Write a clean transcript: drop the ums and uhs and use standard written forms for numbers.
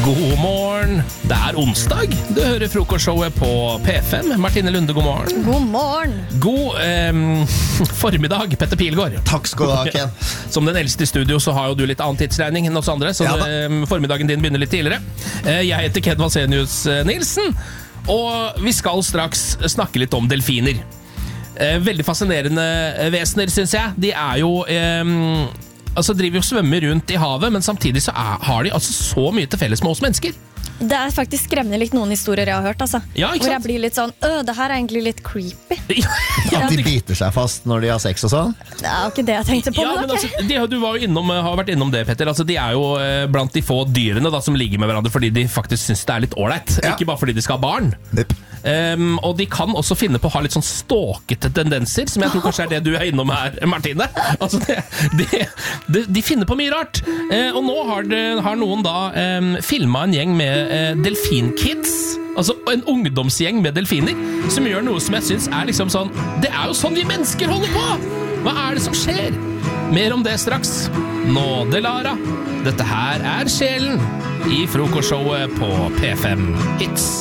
God morgen. Det onsdag. Du hører frokostshowet på P5. Martine Lunde, god morgen. God morgen. God formiddag, Petter Pilgaard. Takk skal du ha, Ken. Som den eldste i studio så har jo du litt annen tidsregning enn oss andre, så formiddagen din begynner litt tidligere. Jeg heter Ken Vasenius Nilsen, og vi skal straks snakke litt om delfiner. Veldig fascinerende vesener, synes jeg. De er jo... driver jo og svømmer rundt i havet, men samtidig så har de altså så mye til felles med oss mennesker. Det er faktisk skremmende litt noen historier jeg har hørt, altså. Ja, ikke sant? Hvor jeg blir litt sånn, det her er egentlig litt creepy. At de biter seg fast når de har sex og sånn? Det er jo ikke det jeg tenkte på, Ja, men men ok. altså, du var jo har vært innom det, Petter. Altså, de er jo blant de få dyrene da, som ligger med hverandre fordi de faktisk synes det er litt ålreit. Ja. Ikke bare fordi de skal ha barn. Yep. Og de kan også finne på å ha litt sånn stalkete tendenser, som jeg tror kanskje er det du er innom her, Martine. Altså, de finner på mye rart. Og nå har noen da filmet en gjeng med delfinkids, altså en ungdomsgjeng med delfiner, som gjør noe som jeg synes er liksom sånn, det er jo sånn vi mennesker holder på! Hva er det som skjer? Mer om det straks. Nåde, Lara. Dette her er Sjelen i frokostshowet på P5 Hits.